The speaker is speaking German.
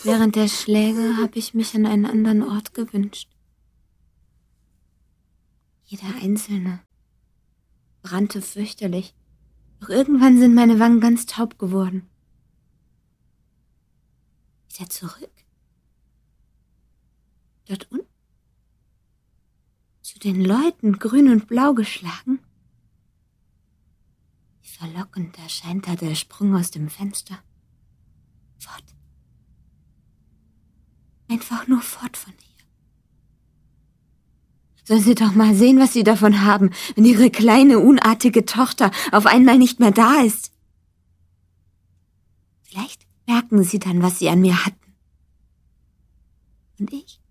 Während der Schläge habe ich mich an einen anderen Ort gewünscht. Jeder einzelne brannte fürchterlich, doch irgendwann sind meine Wangen ganz taub geworden. Wieder zurück. Dort unten. Zu den Leuten, grün und blau geschlagen. Wie verlockend erscheint da der Sprung aus dem Fenster. Fort. Einfach nur fort von hier. Sollen Sie doch mal sehen, was Sie davon haben, wenn Ihre kleine, unartige Tochter auf einmal nicht mehr da ist. Vielleicht merken Sie dann, was Sie an mir hatten. Und ich?